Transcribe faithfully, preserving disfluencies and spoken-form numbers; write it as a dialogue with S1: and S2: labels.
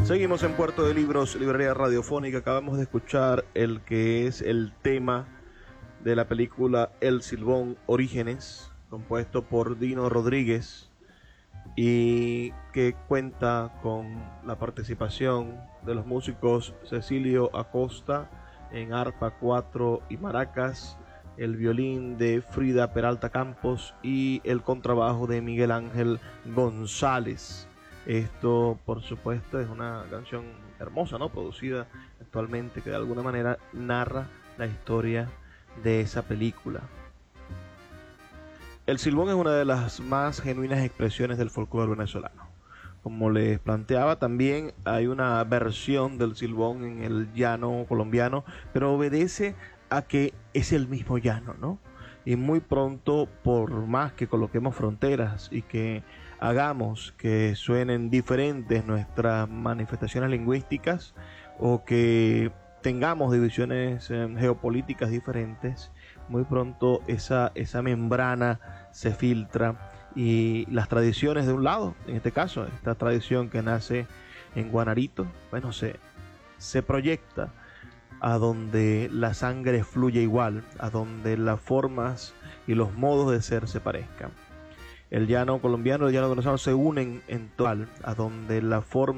S1: Seguimos en Puerto de Libros, librería radiofónica. Acabamos de escuchar el que es el tema de la película El Silbón Orígenes, compuesto por Dino Rodríguez y que cuenta con la participación de los músicos Cecilio Acosta en arpa, cuatro y maracas, el violín de Frida Peralta Campos y el contrabajo de Miguel Ángel González. Esto, por supuesto, es una canción hermosa, ¿no? Producida actualmente, que de alguna manera narra la historia de esa película. El silbón es una de las más genuinas expresiones del folclore venezolano. Como les planteaba, también hay una versión del silbón en el llano colombiano, pero obedece a que es el mismo llano, ¿no? Y muy pronto, por más que coloquemos fronteras y que hagamos que suenen diferentes nuestras manifestaciones lingüísticas o que tengamos divisiones eh, geopolíticas diferentes, muy pronto esa, esa membrana se filtra y las tradiciones de un lado, en este caso, esta tradición que nace en Guanarito, bueno, se, se proyecta a donde la sangre fluye igual, a donde las formas y los modos de ser se parezcan. El llano colombiano y el llano venezolano se unen en total, a donde la forma